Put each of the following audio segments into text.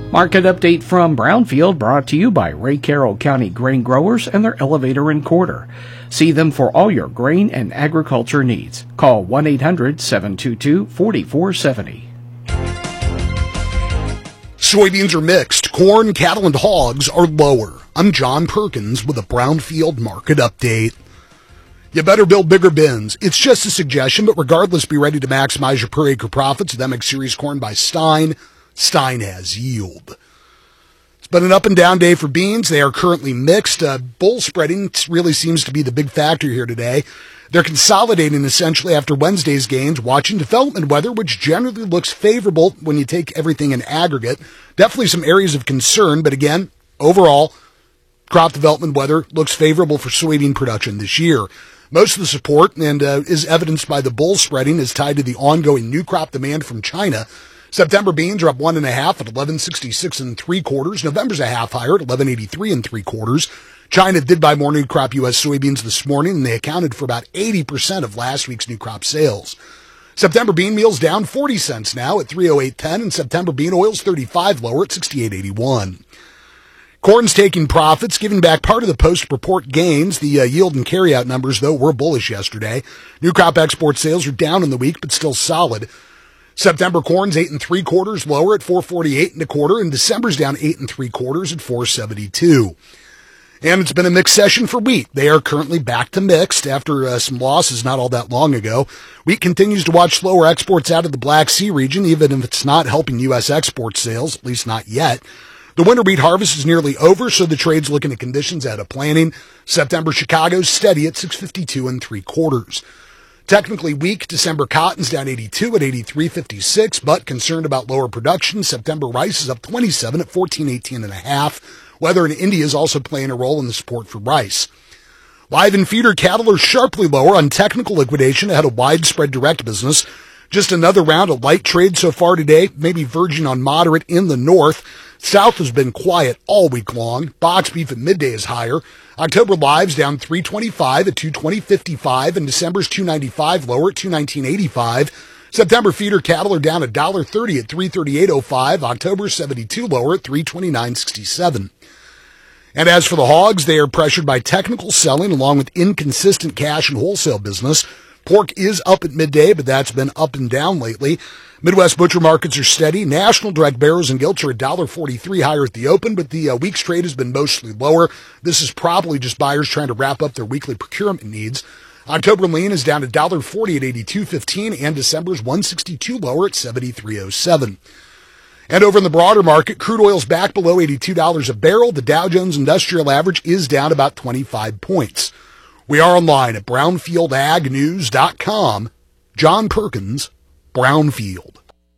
Market update from Brownfield brought to you by Ray Carroll County Grain Growers and their elevator and quarter. See them for all your grain and agriculture needs. Call 1-800-722-4470. Soybeans are mixed. Corn, cattle, and hogs are lower. I'm John Perkins with a Brownfield market update. You better build bigger bins. It's just a suggestion, but regardless, be ready to maximize your per acre profits with MX Series corn by Stein. Stein has yield. It's been an up and down day for beans. They are currently mixed. Bull spreading really seems to be the big factor here today. They're consolidating essentially after Wednesday's gains, watching development weather, which generally looks favorable when you take everything in aggregate. Definitely some areas of concern, but again, overall, crop development weather looks favorable for soybean production this year. Most of the support, and is evidenced by the bull spreading, is tied to the ongoing new crop demand from China. September beans are up 1.5 at 11.66 3/4. November's a half higher at 11.83 3/4. China did buy more new crop U.S. soybeans this morning, and they accounted for about 80% of last week's new crop sales. September bean meal's down 40 cents now at 308.10, and September bean oil's 35 lower at 68.81. Corn's taking profits, giving back part of the post-report gains. The yield and carryout numbers, though, were bullish yesterday. New crop export sales are down in the week, but still solid. September corn's 8 3/4 lower at 448 1/4, and December's down 8 3/4 at 472. And it's been a mixed session for wheat. They are currently back to mixed after some losses not all that long ago. Wheat continues to watch slower exports out of the Black Sea region, even if it's not helping U.S. export sales, at least not yet. The winter wheat harvest is nearly over, so the trade's looking at conditions out of planning. September Chicago's steady at 652 3/4. Technically weak, December cotton's down 82 at 83.56, but concerned about lower production. September rice is up 27 at 14.18 1/2. Weather in India is also playing a role in the support for rice. Live and feeder cattle are sharply lower on technical liquidation ahead of widespread direct business. Just another round of light trade so far today, maybe verging on moderate in the north. South has been quiet all week long. Box beef at midday is higher. October live's down 325 at 220.55, and December's 295 lower at 219.85. September feeder cattle are down $1.30 at 338.05. October 72 lower at 329.67. And as for the hogs, they are pressured by technical selling along with inconsistent cash and wholesale business. Pork is up at midday, but that's been up and down lately. Midwest butcher markets are steady. National direct barrows and gilts are $1.43 higher at the open, but the week's trade has been mostly lower. This is probably just buyers trying to wrap up their weekly procurement needs. October lean is down $1.40 at 82.15, and December's 162 lower at 73.07. And over in the broader market, crude oil's back below $82 a barrel. The Dow Jones Industrial Average is down about 25 points. We are online at brownfieldagnews.com. John Perkins, Brownfield.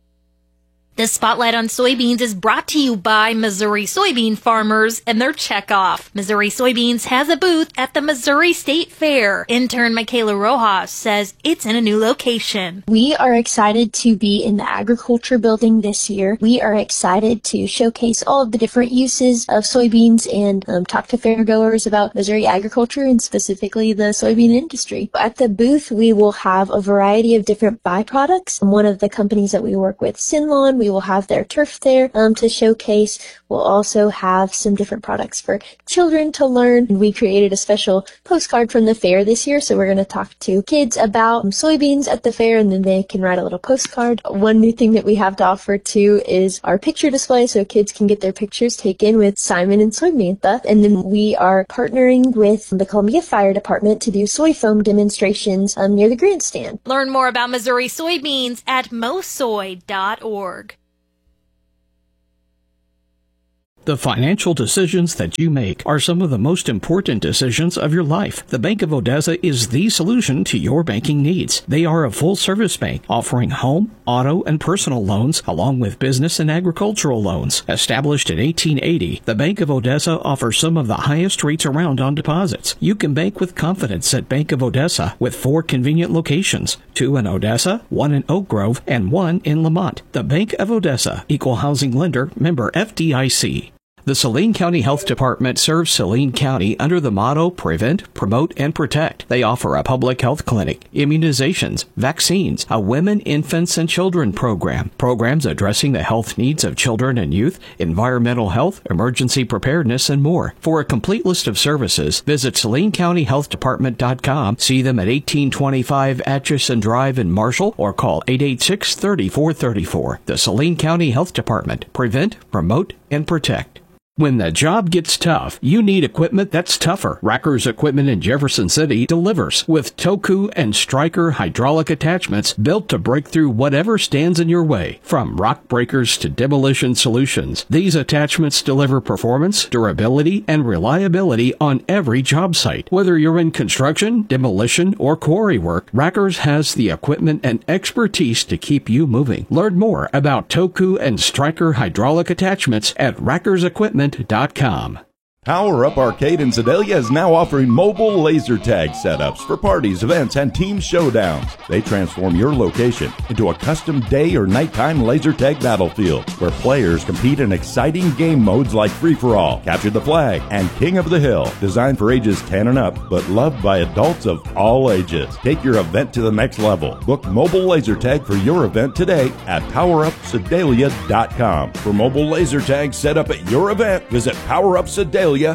The Spotlight on Soybeans is brought to you by Missouri soybean farmers and their checkoff. Missouri Soybeans has a booth at the Missouri State Fair. Intern Michaela Rojas says it's in a new location. We are excited to be in the agriculture building this year. We are excited to showcase all of the different uses of soybeans and talk to fairgoers about Missouri agriculture and specifically the soybean industry. At the booth, we will have a variety of different byproducts. One of the companies that we work with, Sinlon, we will have their turf there to showcase. We'll also have some different products for children to learn. And we created a special postcard from the fair this year, so we're going to talk to kids about soybeans at the fair, and then they can write a little postcard. One new thing that we have to offer too is our picture display, so kids can get their pictures taken with Simon and Samantha. And then we are partnering with the Columbia Fire Department to do soy foam demonstrations near the grandstand. Learn more about Missouri soybeans at mosoy.org. The financial decisions that you make are some of the most important decisions of your life. The Bank of Odessa is the solution to your banking needs. They are a full-service bank offering home, auto, and personal loans along with business and agricultural loans. Established in 1880, the Bank of Odessa offers some of the highest rates around on deposits. You can bank with confidence at Bank of Odessa with 4 convenient locations, 2 in Odessa, 1 in Oak Grove, and 1 in Lamont. The Bank of Odessa, Equal Housing Lender, member FDIC. The Saline County Health Department serves Saline County under the motto Prevent, Promote, and Protect. They offer a public health clinic, immunizations, vaccines, a women, infants, and children program, programs addressing the health needs of children and youth, environmental health, emergency preparedness, and more. For a complete list of services, visit SalineCountyHealthDepartment.com, see them at 1825 Atchison Drive in Marshall, or call 886-3434. The Saline County Health Department. Prevent, Promote, and Protect. When the job gets tough, you need equipment that's tougher. Racker's Equipment in Jefferson City delivers with Toku and Striker hydraulic attachments built to break through whatever stands in your way. From rock breakers to demolition solutions, these attachments deliver performance, durability, and reliability on every job site. Whether you're in construction, demolition, or quarry work, Racker's has the equipment and expertise to keep you moving. Learn more about Toku and Striker hydraulic attachments at rackersequipment.com. Power Up Arcade in Sedalia is now offering mobile laser tag setups for parties, events, and team showdowns. They transform your location into a custom day or nighttime laser tag battlefield where players compete in exciting game modes like Free-for-All, Capture the Flag, and King of the Hill. Designed for ages 10 and up, but loved by adults of all ages. Take your event to the next level. Book mobile laser tag for your event today at PowerUpSedalia.com. For mobile laser tag set up at your event, visit PowerUpSedalia.com. A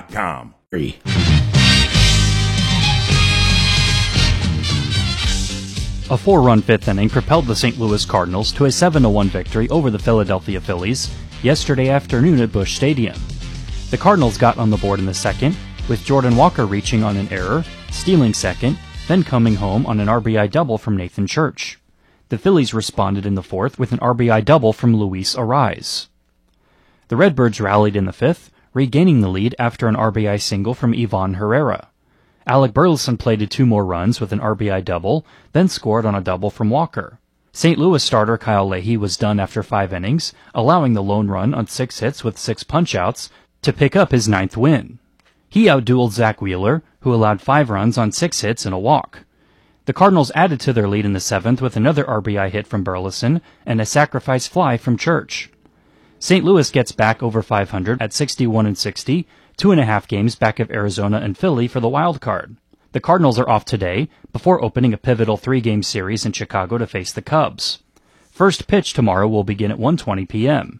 4-run fifth inning propelled the St. Louis Cardinals to a 7-1 victory over the Philadelphia Phillies yesterday afternoon at Busch Stadium. The Cardinals got on the board in the second, with Jordan Walker reaching on an error, stealing second, then coming home on an RBI double from Nathan Church. The Phillies responded in the fourth with an RBI double from Luis Arraez. The Redbirds rallied in the fifth, regaining the lead after an RBI single from Ivan Herrera. Alec Burleson plated 2 more runs with an RBI double, then scored on a double from Walker. St. Louis starter Kyle Leahy was done after 5 innings, allowing the lone run on 6 hits with 6 punch-outs to pick up his 9th win. He outdueled Zach Wheeler, who allowed 5 runs on 6 hits and a walk. The Cardinals added to their lead in the 7th with another RBI hit from Burleson and a sacrifice fly from Church. St. Louis gets back over 500 at 61-60, 2.5 games back of Arizona and Philly for the wild card. The Cardinals are off today before opening a pivotal 3-game series in Chicago to face the Cubs. First pitch tomorrow will begin at 1:20 p.m.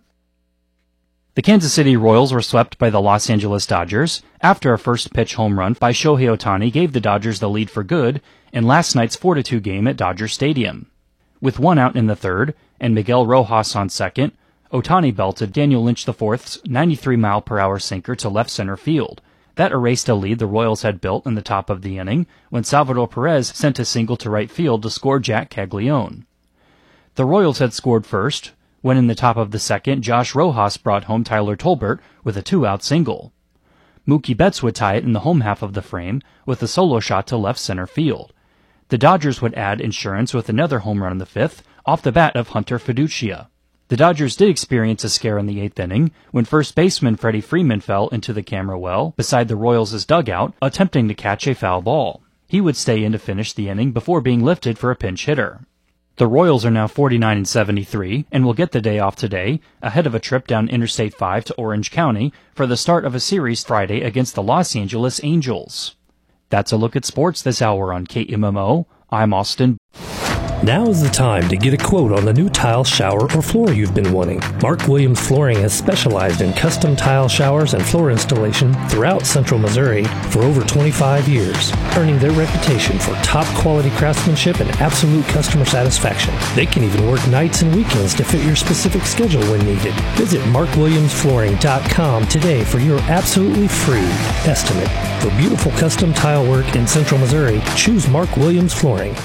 The Kansas City Royals were swept by the Los Angeles Dodgers after a first-pitch home run by Shohei Ohtani gave the Dodgers the lead for good in last night's 4-2 game at Dodger Stadium. With 1 out in the third and Miguel Rojas on second, Ohtani belted Daniel Lynch IV's 93-mile-per-hour sinker to left center field. That erased a lead the Royals had built in the top of the inning when Salvador Perez sent a single to right field to score Jack Caglione. The Royals had scored first when in the top of the second, Josh Rojas brought home Tyler Tolbert with a 2-out single. Mookie Betts would tie it in the home half of the frame with a solo shot to left center field. The Dodgers would add insurance with another home run in the 5th off the bat of Hunter Fiducia. The Dodgers did experience a scare in the 8th inning when first baseman Freddie Freeman fell into the camera well beside the Royals' dugout, attempting to catch a foul ball. He would stay in to finish the inning before being lifted for a pinch hitter. The Royals are now 49-73 and will get the day off today ahead of a trip down Interstate 5 to Orange County for the start of a series Friday against the Los Angeles Angels. That's a look at sports this hour on KMMO. I'm Austin. Now is the time to get a quote on the new tile, shower, or floor you've been wanting. Mark Williams Flooring has specialized in custom tile showers and floor installation throughout Central Missouri for over 25 years, earning their reputation for top-quality craftsmanship and absolute customer satisfaction. They can even work nights and weekends to fit your specific schedule when needed. Visit MarkWilliamsFlooring.com today for your absolutely free estimate. For beautiful custom tile work in Central Missouri, choose Mark Williams Flooring.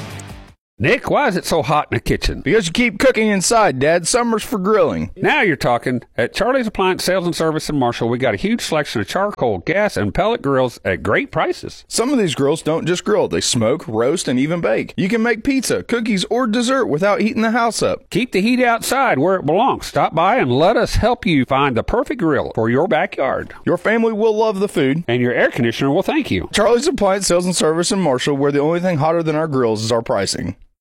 Nick, why is it so hot in the kitchen? Because you keep cooking inside, Dad. Summer's for grilling. Now you're talking. At Charlie's Appliance Sales and Service in Marshall, we got a huge selection of charcoal, gas, and pellet grills at great prices. Some of these grills don't just grill. They smoke, roast, and even bake. You can make pizza, cookies, or dessert without heating the house up. Keep the heat outside where it belongs. Stop by and let us help you find the perfect grill for your backyard. Your family will love the food. And your air conditioner will thank you. Charlie's Appliance Sales and Service in Marshall, where the only thing hotter than our grills is our pricing.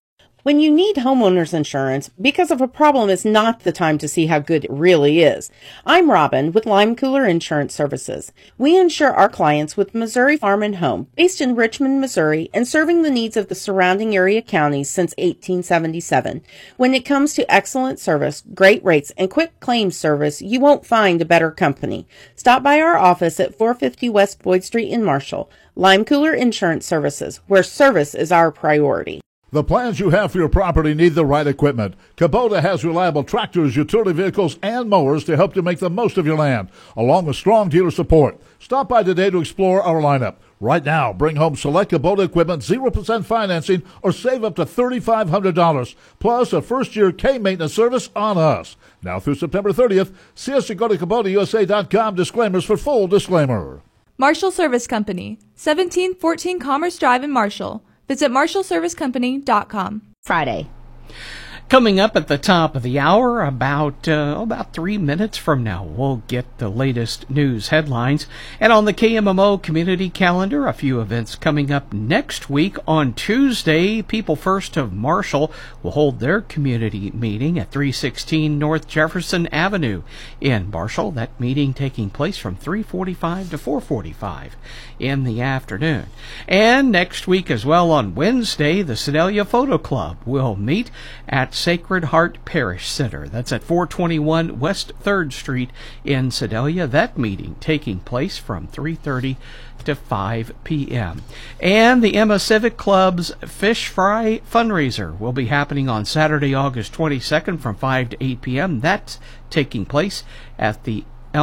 When you need homeowners insurance, because of a problem is not the time to see how good it really is. I'm Robin with Lime Cooler Insurance Services. We insure our clients with Missouri Farm and Home, based in Richmond, Missouri, and serving the needs of the surrounding area counties since 1877. When it comes to excellent service, great rates, and quick claims service, you won't find a better company. Stop by our office at 450 West Boyd Street in Marshall. Lime Cooler Insurance Services, where service is our priority. The plans you have for your property need the right equipment. Kubota has reliable tractors, utility vehicles, and mowers to help you make the most of your land, along with strong dealer support. Stop by today to explore our lineup. Right now, bring home select Kubota equipment, 0% financing, or save up to $3,500, plus a first-year K-maintenance service on us. Now through September 30th, see us at go to KubotaUSA.com. Disclaimers for full disclaimer. Marshall Service Company, 1714 Commerce Drive in Marshall. Visit MarshallServiceCompany.com. Friday. Coming up at the top of the hour, about 3 minutes from now, we'll get the latest news headlines. And on the KMMO community calendar, a few events coming up next week. On Tuesday, People First of Marshall will hold their community meeting at 316 North Jefferson Avenue in Marshall. That meeting taking place from 3:45 to 4:45 in the afternoon. And next week as well, on Wednesday, the Sedalia Photo Club will meet at Sacred Heart Parish Center. That's at 421 West 3rd Street in Sedalia. That meeting taking place from 3:30 to 5 p.m. And the Emma Civic Club's Fish Fry fundraiser will be happening on Saturday, August 22nd from 5 to 8 p.m. That's taking place at the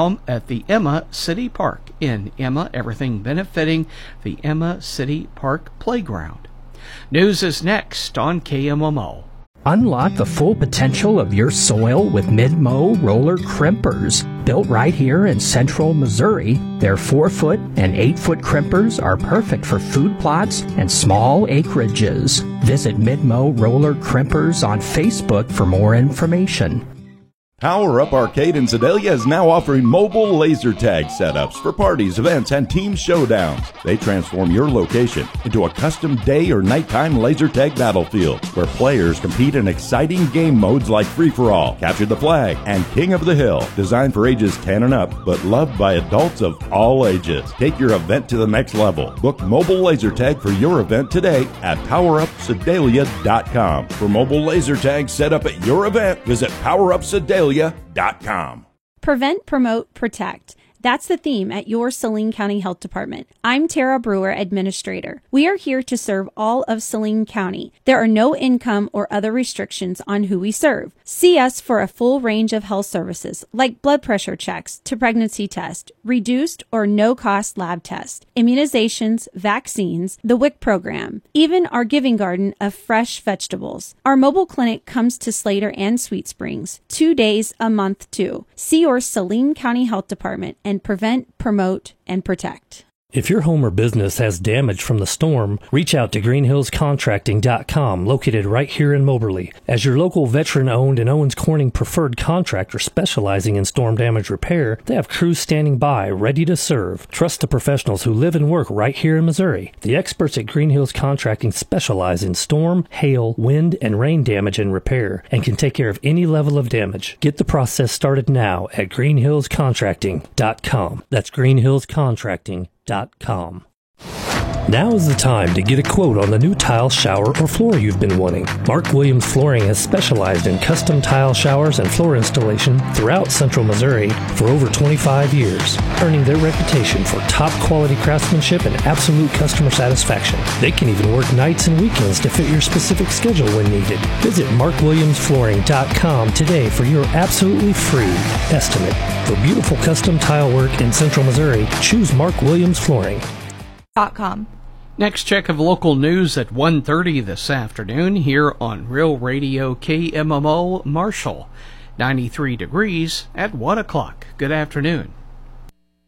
Emma City Park in Emma, everything benefiting the Emma City Park Playground. News is next on KMMO. Unlock the full potential of your soil with Mid-Mow roller crimpers. Built right here in central Missouri, their 4-foot and 8-foot crimpers are perfect for food plots and small acreages. Visit Mid-Mow roller crimpers on Facebook for more information. Power Up Arcade in Sedalia is now offering mobile laser tag setups for parties, events, and team showdowns. They transform your location into a custom day or nighttime laser tag battlefield where players compete in exciting game modes like Free-for-All, Capture the Flag, and King of the Hill. Designed for ages 10 and up, but loved by adults of all ages. Take your event to the next level. Book mobile laser tag for your event today at PowerUpSedalia.com. For mobile laser tag set up at your event, visit PowerUpSedalia.com. Prevent, promote, protect. That's the theme at your Saline County Health Department. I'm Tara Brewer, Administrator. We are here to serve all of Saline County. There are no income or other restrictions on who we serve. See us for a full range of health services like blood pressure checks to pregnancy test, reduced or no-cost lab tests, immunizations, vaccines, the WIC program, even our giving garden of fresh vegetables. Our mobile clinic comes to Slater and Sweet Springs 2 days a month too. See your Saline County Health Department and prevent, promote, and protect. If your home or business has damage from the storm, reach out to greenhillscontracting.com, located right here in Moberly. As your local veteran-owned and Owens Corning preferred contractor specializing in storm damage repair, they have crews standing by, ready to serve. Trust the professionals who live and work right here in Missouri. The experts at Green Hills Contracting specialize in storm, hail, wind, and rain damage and repair, and can take care of any level of damage. Get the process started now at greenhillscontracting.com. That's greenhillscontracting.com. Now is the time to get a quote on the new tile, shower, or floor you've been wanting. Mark Williams Flooring has specialized in custom tile showers and floor installation throughout central Missouri for over 25 years, earning their reputation for top quality craftsmanship and absolute customer satisfaction. They can even work nights and weekends to fit your specific schedule when needed. Visit markwilliamsflooring.com today for your absolutely free estimate. For beautiful custom tile work in central Missouri, choose Mark Williams Flooring. Next check of local news at 1:30 this afternoon here on Real Radio KMMO Marshall. 93 degrees at 1 o'clock. Good afternoon.